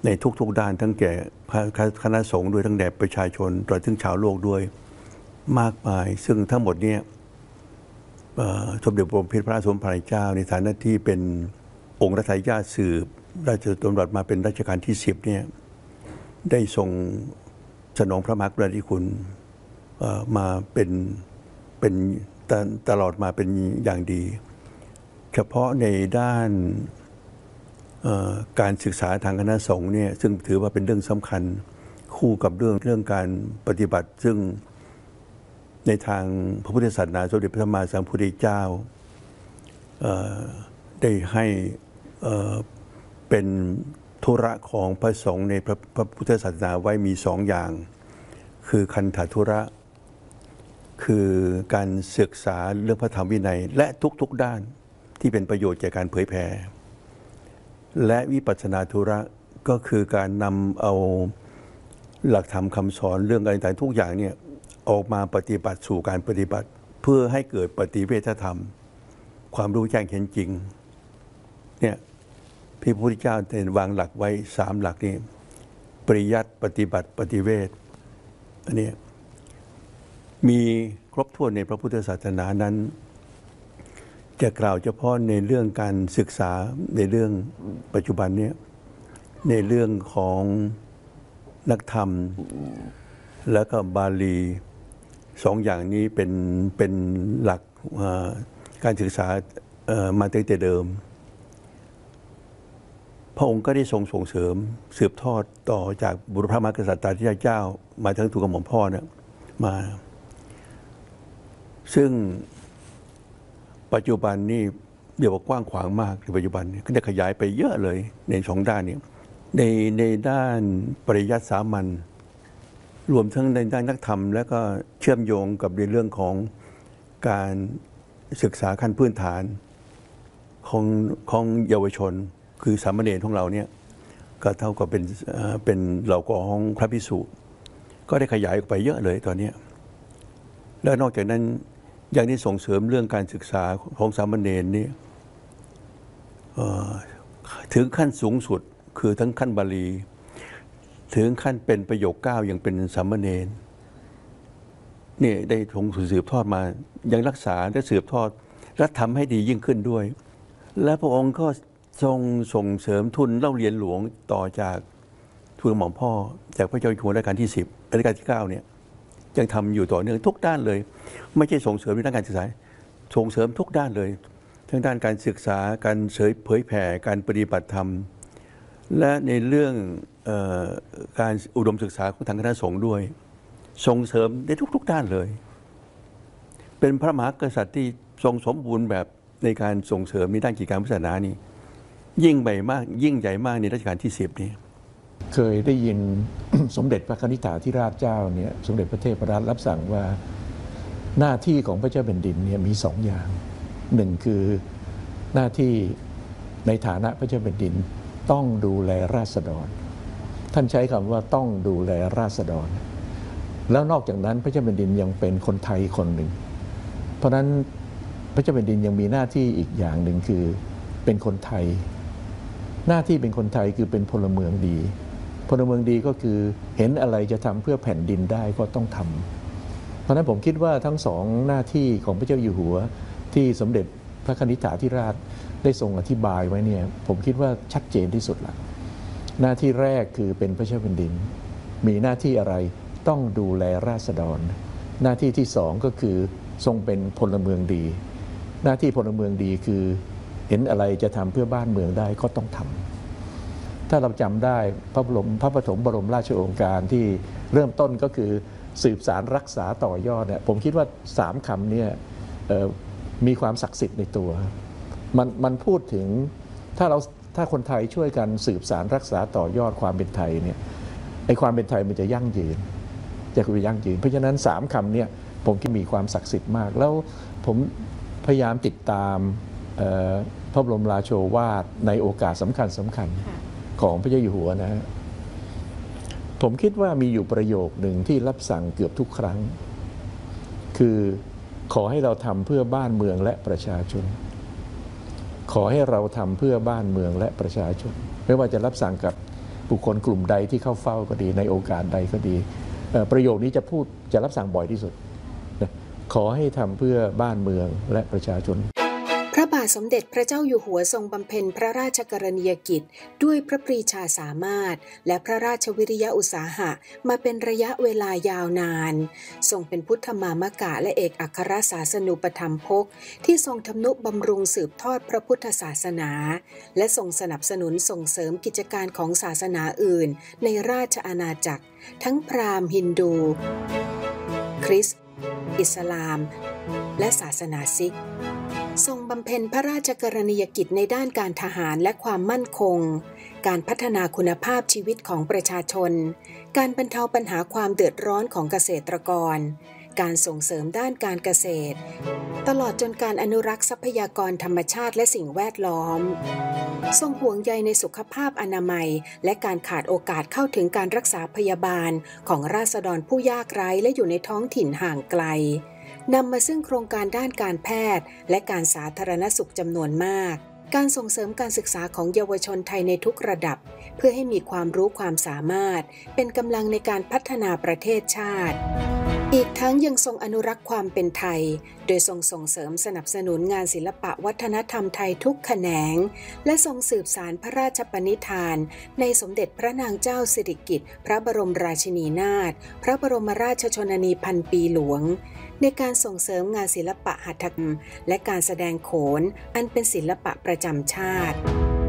ในทุกๆด้านทั้งแก่คณะสงฆ์ด้วยทั้งแด่ประชาชนตลอดถึงชาวโลกด้วยมากมายซึ่งทั้งหมดเนี่ยสมเด็จพระบรมพระสมภารเจ้าในฐานะที่เป็นองค์รัชทายาทสืบราชดำรัสมาเป็นรัชกาลที่10เนี่ยได้ทรงสนองพระมหากรุณาธิคุณมาเป็นตลอดมาเป็นอย่างดีเฉพาะในด้านการศึกษาทางคณะสงฆ์เนี่ยซึ่งถือว่าเป็นเรื่องสำคัญคู่กับเรื่องการปฏิบัติซึ่งในทางพระพุทธศาสนาสมเด็จพระสัมมาสัมพุทธเจ้าได้ให้เป็นธุระของพระสงฆ์ในพระพุทธศาสนาไว้มี2 อย่างคือคันธธุระคือการศึกษาเรื่องพระธรรมวินัยและทุกๆด้านที่เป็นประโยชน์แก่การเผยแผ่และวิปัสสนาธุระก็คือการนำเอาหลักธรรมคำสอนเรื่องอะไรต่างๆทุกอย่างเนี่ยออกมาปฏิบัติสู่การปฏิบัติเพื่อให้เกิดปฏิเวทธรรมความรู้แจ้งเห็นจริงเนี่ยพระพุทธเจ้าได้วางหลักไว้3 หลักนี้ปริยัติปฏิบัติปฏิเวทอันนี้มีครบถ้วนในพระพุทธศาสนานั้นจะกล่าวเฉพาะในเรื่องการศึกษาในเรื่องปัจจุบันนี้ในเรื่องของนักธรรมแล้วก็บาลี2 อย่างนี้เป็นหลักการศึกษามาตั้งแต่เดิมพระองค์ก็ได้ทรงส่งเสริมสืบทอดต่อจากบุรพมหากษัตริย์เจ้ามาทั้งทูลกระหม่อมพ่อเนี่ยมาซึ่งปัจจุบันนี่เดี๋ยวกว้างขวางมากในปัจจุบันก็ได้ขยายไปเยอะเลยใน2 ด้านนี้ในด้านปริยัติสามัญรวมทั้งในด้านนักธรรมและก็เชื่อมโยงกับในเรื่องของการศึกษาขั้นพื้นฐานของเยาวชนคือสามเณรของเราเนี่ยก็เท่ากับเป็นเหล่ากองพระภิกษุก็ได้ขยายออกไปเยอะเลยตอนนี้แล้วนอกจากนั้นยังได้ส่งเสริมเรื่องการศึกษาของสามเณรนี่ถึงขั้นสูงสุดคือทั้งขั้นบาลีถึงขั้นเป็นประโยค9ยังเป็นสามเณรนี่ได้ทรงสืบทอดมายังรักษาและสืบทอดและทำให้ดียิ่งขึ้นด้วยและพระองค์ก็ทรงส่งเสริมทุนเล่าเรียนหลวงต่อจากทูลกระหม่อมพ่อจากพระเจ้าอยู่หัวรัชกาลที่10รัชกาลที่9เนี่ยยังทำอยู่ต่อเนื่องทุกด้านเลยไม่ใช่ส่งเสริมในด้านการศึกษาส่งเสริมทุกด้านเลยทั้งด้านการศึกษาการเผยแผ่การปฏิบัติธรรมและในเรื่องการอุดมศึกษาของทางคณะสงฆ์ด้วยส่งเสริมได้ทุกด้านเลยเป็นพระมหากษัตริย์ที่ทรงสมบูรณ์แบบในการส่งเสริมในด้านกิจการพุทธศาสนานี่ยิ่งใหญ่มากยิ่งใหญ่มากในรัชกาลที่10นี้เคยได้ยิน สมเด็จพระนิธิถาธิราชเจ้าเนี่ยสมเด็จพระเทพรัตน์รับสั่งว่าหน้าที่ของพระเจ้าแผ่นดินเนี่ยมี2 อย่าง1คือหน้าที่ในฐานะพระเจ้าแผ่นดินต้องดูแลราษฎรท่านใช้คำว่าต้องดูแลราษฎรแล้วนอกจากนั้นพระเจ้าแผ่นดินยังเป็นคนไทยคนหนึ่งเพราะฉะนั้นพระเจ้าแผ่นดินยังมีหน้าที่อีกอย่างหนึ่งคือเป็นคนไทยหน้าที่เป็นคนไทยคือเป็นพลเมืองดีพลเมืองดีก็คือเห็นอะไรจะทำเพื่อแผ่นดินได้ก็ต้องทำเพราะฉะนั้นผมคิดว่าทั้ง2 หน้าที่ของพระเจ้าอยู่หัวที่สมเด็จพระนิธิถาธิราชได้ทรงอธิบายไว้เนี่ยผมคิดว่าชัดเจนที่สุดละหน้าที่แรกคือเป็นพระเจ้าแผ่นดินมีหน้าที่อะไรต้องดูแลราษฎรหน้าที่ที่2ก็คือทรงเป็นพลเมืองดีหน้าที่พลเมืองดีคือเห็นอะไรจะทำเพื่อบ้านเมืองได้ก็ต้องทำถ้าเราจำได้พระปฐมบรมราชโองการที่เริ่มต้นก็คือสืบสารรักษาต่อยอดเนี่ยผมคิดว่า3 คำเนี่ยมีความศักดิ์สิทธิ์ในตัวมันพูดถึงถ้าคนไทยช่วยกันสืบสารรักษาต่อยอดความเป็นไทยเนี่ยไอ้ความเป็นไทยมันจะยั่งยืนเพราะฉะนั้น3 คำเนี่ยผมคิดมีความศักดิ์สิทธิ์มากแล้วผมพยายามติดตามพระบรมราโชวาทในโอกาสสำคัญของพระเจ้าอยู่หัวนะฮะผมคิดว่ามีอยู่ประโยคหนึ่งที่รับสั่งเกือบทุกครั้งคือขอให้เราทำเพื่อบ้านเมืองและประชาชนขอให้เราทำเพื่อบ้านเมืองและประชาชนไม่ว่าจะรับสั่งกับบุคคลกลุ่มใดที่เข้าเฝ้าก็ดีในโอกาสใดก็ดีประโยคนี้จะรับสั่งบ่อยที่สุดนะขอให้ทำเพื่อบ้านเมืองและประชาชนพระบาทสมเด็จพระเจ้าอยู่หัวทรงบำเพ็ญพระราชกรณียกิจด้วยพระปรีชาสามารถและพระราชวิริยะอุตสาหะมาเป็นระยะเวลายาวนานทรงเป็นพุทธมามกะและเอกอัครศาสนูปถัมภกที่ทรงทำนุบำรุงสืบทอดพระพุทธศาสนาและทรงสนับสนุนส่งเสริมกิจการของศาสนาอื่นในราชอาณาจักรทั้งพราหมณ์ฮินดูคริสต์อิสลามและศาสนาซิกทรงบำเพ็ญพระราชกรณียกิจในด้านการทหารและความมั่นคงการพัฒนาคุณภาพชีวิตของประชาชนการบรรเทาปัญหาความเดือดร้อนของเกษตรกรการส่งเสริมด้านการเกษตรตลอดจนการอนุรักษ์ทรัพยากรธรรมชาติและสิ่งแวดล้อมทรงห่วงใยในสุขภาพอนามัยและการขาดโอกาสเข้าถึงการรักษาพยาบาลของราษฎรผู้ยากไร้และอยู่ในท้องถิ่นห่างไกลนำมาซึ่งโครงการด้านการแพทย์และการสาธารณสุขจำนวนมากการส่งเสริมการศึกษาของเยาวชนไทยในทุกระดับเพื่อให้มีความรู้ความสามารถเป็นกำลังในการพัฒนาประเทศชาติอีกทั้งยังทรงอนุรักษ์ความเป็นไทยโดยทรงส่งเสริมสนับสนุนงานศิลปะวัฒนธรรมไทยทุกแขนงและทรงสืบสานพระราชปณิธานในสมเด็จพระนางเจ้าสิริกิติ์พระบรมราชินีนาถพระบรมราชชนนีพันปีหลวงในการส่งเสริมงานศิลปะหัตถกรรมและการแสดงโขนอันเป็นศิลปะประจำชาติ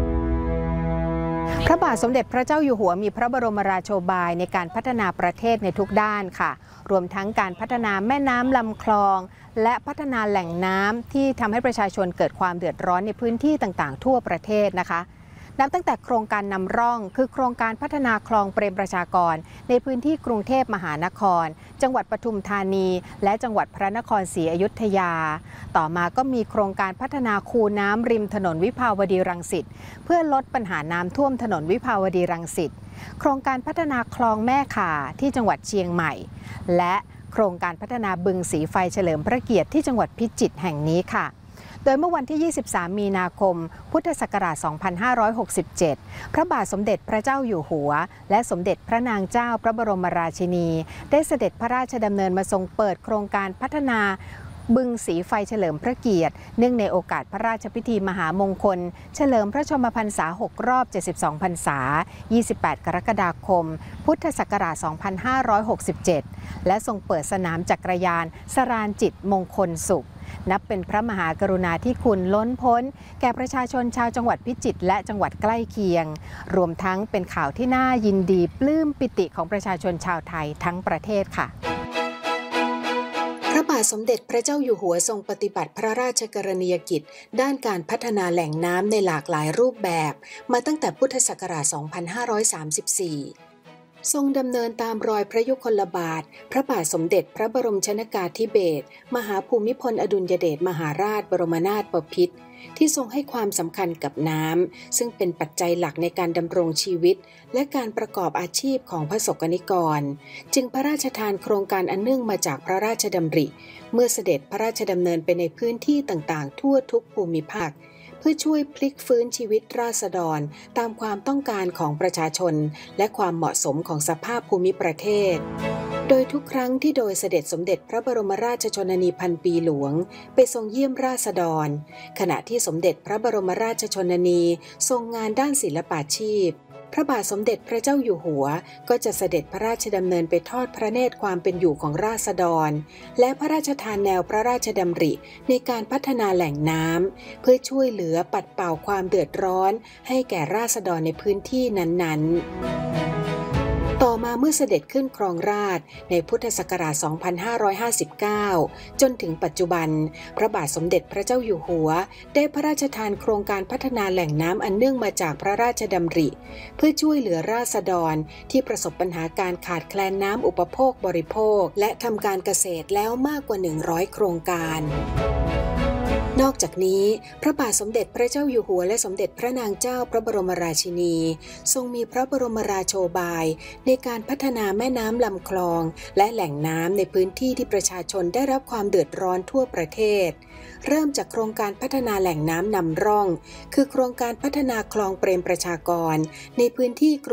พระบาทสมเด็จพระเจ้าอยู่หัวมีพระบรมราโชบายในการพัฒนาประเทศในทุกด้านค่ะรวมทั้งการพัฒนาแม่น้ำลำคลองและพัฒนาแหล่งน้ำที่ทำให้ประชาชนเกิดความเดือดร้อนในพื้นที่ต่างๆทั่วประเทศนะคะนับตั้งแต่โครงการนำร่องคือโครงการพัฒนาคลองเปรมประชากรในพื้นที่กรุงเทพมหานครจังหวัดปทุมธานีและจังหวัดพระนครศรีอยุธยาต่อมาก็มีโครงการพัฒนาคูน้ำริมถนนวิภาวดีรังสิตเพื่อลดปัญหาน้ำท่วมถนนวิภาวดีรังสิตโครงการพัฒนาคลองแม่ข่าที่จังหวัดเชียงใหม่และโครงการพัฒนาบึงสีไฟเฉลิมพระเกียรติที่จังหวัดพิจิตรแห่งนี้ค่ะโดยเมื่อวันที่ 23 มีนาคม พุทธศักราช 2567 พระบาทสมเด็จพระเจ้าอยู่หัวและสมเด็จพระนางเจ้าพระบรมราชินีได้เสด็จพระราชดำเนินมาทรงเปิดโครงการพัฒนาบึงสีไฟเฉลิมพระเกียรติเนื่องในโอกาสพระราชพิธีมหามงคลเฉลิมพระชนมพรรษา6 รอบ 72 พรรษา 28 กรกฎาคม พุทธศักราช 2567 และทรงเปิดสนามจักรยานสราญจิตมงคลสุขนับเป็นพระมหากรุณาธิคุณล้นพ้นแก่ประชาชนชาวจังหวัดพิจิตรและจังหวัดใกล้เคียงรวมทั้งเป็นข่าวที่น่ายินดีปลื้มปิติของประชาชนชาวไทยทั้งประเทศค่ะพระบาทสมเด็จพระเจ้าอยู่หัวทรงปฏิบัติพระราชกรณียกิจด้านการพัฒนาแหล่งน้ำในหลากหลายรูปแบบมาตั้งแต่พุทธศักราช 2534ทรงดำเนินตามรอยพระยุคลบาทพระบาทสมเด็จพระบรมชนกาธิเบศรมหาภูมิพลอดุลยเดชมหาราชบรมนาถบพิตรที่ทรงให้ความสำคัญกับน้ำซึ่งเป็นปัจจัยหลักในการดำรงชีวิตและการประกอบอาชีพของพระสกนิกรจึงพระราชทานโครงการอันเนื่องมาจากพระราชดำริเมื่อเสด็จพระราชดำเนินไปในพื้นที่ต่างๆทั่วทุกภูมิภาคเพื่อช่วยพลิกฟื้นชีวิตราษฎรตามความต้องการของประชาชนและความเหมาะสมของสภาพภูมิประเทศโดยทุกครั้งที่โดยเสด็จสมเด็จพระบรมราชชนนีพันปีหลวงไปทรงเยี่ยมราษฎรขณะที่สมเด็จพระบรมราชชนนีทรงงานด้านศิลปาชีพพระบาทสมเด็จพระเจ้าอยู่หัวก็จะเสด็จพระราชดำเนินไปทอดพระเนตรความเป็นอยู่ของราษฎรและพระราชทานแนวพระราชดำริในการพัฒนาแหล่งน้ำเพื่อช่วยเหลือปัดเป่าความเดือดร้อนให้แก่ราษฎรในพื้นที่นั้นๆต่อมาเมื่อเสด็จขึ้นครองราชย์ในพุทธศักราช 2559 จนถึงปัจจุบันพระบาทสมเด็จพระเจ้าอยู่หัวได้พระราชทานโครงการพัฒนาแหล่งน้ำอันเนื่องมาจากพระราชดำริเพื่อช่วยเหลือราษฎรที่ประสบปัญหาการขาดแคลนน้ำอุปโภคบริโภคและทำการเกษตรแล้วมากกว่า 100 โครงการนอกจากนี้พระบาทสมเด็จพระเจ้าอยู่หัวและสมเด็จพระนางเจ้าพระบรมราชินีทรงมีพระบรมราโชบายในการพัฒนาแม่น้ำลำคลองและแหล่งน้ำในพื้นที่ที่ประชาชนได้รับความเดือดร้อนทั่วประเทศเริ่มจากโครงการพัฒนาแหล่งน้ำนำร่องคือโครงการพัฒนาคลองเปรมประชากรในพื้นที่